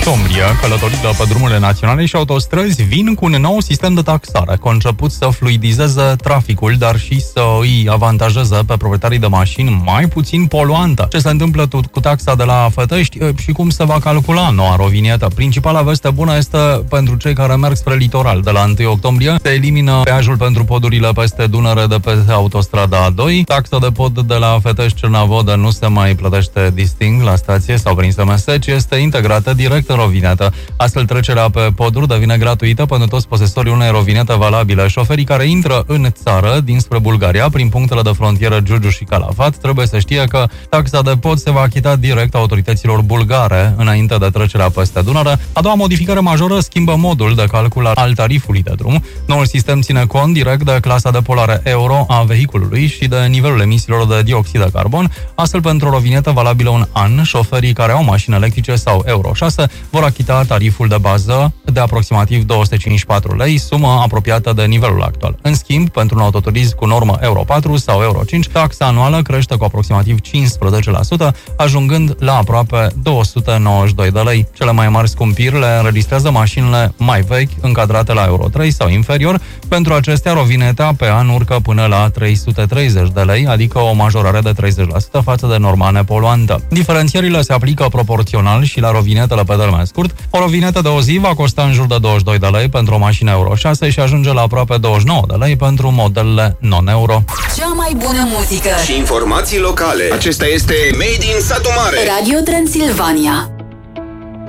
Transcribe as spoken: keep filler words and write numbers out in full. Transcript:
octombrie, călătorile pe drumurile naționale și autostrăzi vin cu un nou sistem de taxare, conceput să fluidizeze traficul, dar și să îi avantajeze pe proprietarii de mașini mai puțin poluantă. Ce se întâmplă cu taxa de la Fătești și cum se va calcula noua rovinietă? Principala veste bună este pentru cei care merg spre litoral. De la întâi octombrie se elimină peajul pentru podurile peste Dunăre de pe autostrada A doi. Taxa de pod de la Fătești-Cernavodă nu se mai plătește distinct la stație sau prin S M S, ci este integrată direct în rovinetă. Astfel, trecerea pe poduri devine gratuită pentru toți posesorii unei rovinete valabile. Șoferii care intră în țară dinspre Bulgaria prin punctele de frontieră Giurgiu și Calafat trebuie să știe că taxa de pod se va achita direct autorităților bulgare înainte de trecerea peste Dunăre. A doua modificare majoră schimbă modul de calcul al tarifului de drum. Noul sistem ține cont direct de clasa de poluare euro a vehiculului și de nivelul emisiilor de dioxid de carbon. Astfel, pentru o rovinetă valabilă un an, șoferii care au mașini electrice sau Euro șase vor achita tariful de bază de aproximativ două sute cincizeci și patru lei, sumă apropiată de nivelul actual. În schimb, pentru un autoturism cu normă Euro patru sau Euro cinci, taxa anuală crește cu aproximativ cincisprezece la sută, ajungând la aproape două sute nouăzeci și doi de lei. Cele mai mari scumpiri le înregistrează mașinile mai vechi, încadrate la Euro trei sau inferior. Pentru acestea, rovineta pe an urcă până la trei sute treizeci de lei, adică o majorare de treizeci la sută față de norma nepoluantă. Diferențierile se aplică proporțional și la rovinetele pe termen scurt. O rovinetă de o zi va costa în jur de douăzeci și doi de lei pentru o mașină Euro șase și ajunge la aproape douăzeci și nouă de lei pentru modelele non-euro. Cea mai bună muzică și informații locale. Acesta este Made in Satu Mare. Radio Transilvania.